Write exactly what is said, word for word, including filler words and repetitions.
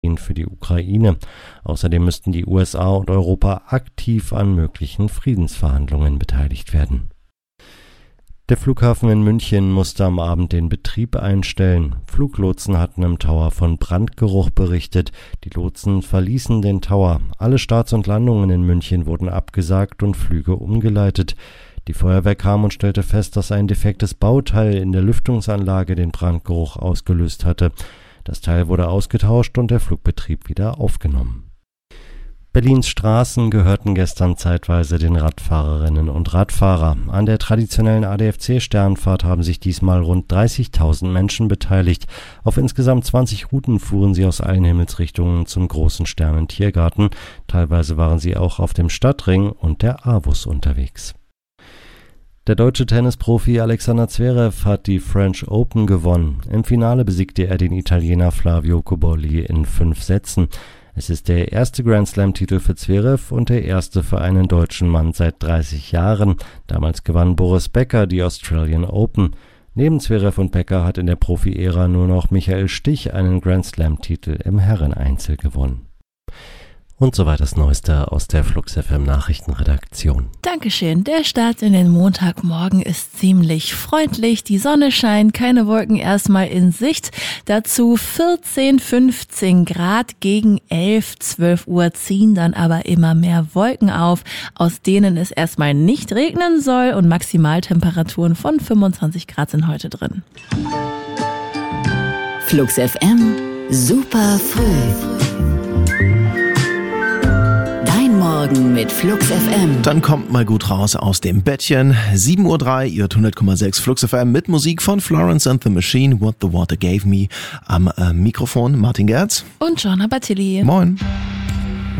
für die Ukraine. Außerdem müssten die U S A und Europa aktiv an möglichen Friedensverhandlungen beteiligt werden. Der Flughafen in München musste am Abend den Betrieb einstellen. Fluglotsen hatten im Tower von Brandgeruch berichtet. Die Lotsen verließen den Tower. Alle Starts und Landungen in München wurden abgesagt und Flüge umgeleitet. Die Feuerwehr kam und stellte fest, dass ein defektes Bauteil in der Lüftungsanlage den Brandgeruch ausgelöst hatte. Das Teil wurde ausgetauscht und der Flugbetrieb wieder aufgenommen. Berlins Straßen gehörten gestern zeitweise den Radfahrerinnen und Radfahrern. An der traditionellen A D F C-Sternfahrt haben sich diesmal rund dreißigtausend Menschen beteiligt. Auf insgesamt zwanzig Routen fuhren sie aus allen Himmelsrichtungen zum großen Sternentiergarten. Teilweise waren sie auch auf dem Stadtring und der Avus unterwegs. Der deutsche Tennisprofi Alexander Zverev hat die French Open gewonnen. Im Finale besiegte er den Italiener Flavio Cobolli in fünf Sätzen. Es ist der erste Grand-Slam-Titel für Zverev und der erste für einen deutschen Mann seit dreißig Jahren. Damals gewann Boris Becker die Australian Open. Neben Zverev und Becker hat in der Profi-Ära nur noch Michael Stich einen Grand-Slam-Titel im Herreneinzel gewonnen. Und soweit das Neueste aus der Flux F M Nachrichtenredaktion. Dankeschön. Der Start in den Montagmorgen ist ziemlich freundlich. Die Sonne scheint, keine Wolken erstmal in Sicht. Dazu vierzehn, fünfzehn Grad, gegen elf, zwölf Uhr ziehen dann aber immer mehr Wolken auf, aus denen es erstmal nicht regnen soll, und Maximaltemperaturen von fünfundzwanzig Grad sind heute drin. Flux F M, super früh. Morgen mit Flux F M. Dann kommt mal gut raus aus dem Bettchen. sieben Uhr drei, ihr hört hundert Komma sechs Flux F M mit Musik von Florence and the Machine, What the Water Gave Me. Am äh, Mikrofon Martin Gerz und Joanna Battilli. Moin.